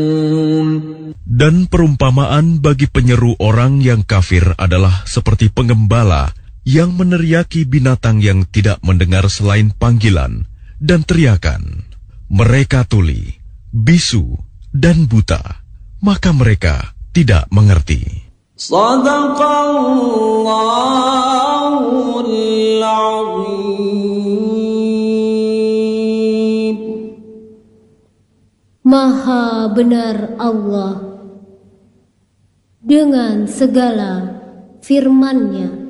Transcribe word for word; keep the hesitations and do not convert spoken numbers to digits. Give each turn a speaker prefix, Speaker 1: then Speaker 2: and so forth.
Speaker 1: Dan perumpamaan bagi penyeru orang yang kafir adalah seperti penggembala yang meneriaki binatang yang tidak mendengar selain panggilan dan teriakan. Mereka tuli, bisu, dan buta, maka mereka tidak mengerti.
Speaker 2: Shadaqallahul Azim.
Speaker 3: Maha benar Allah dengan segala firman-Nya.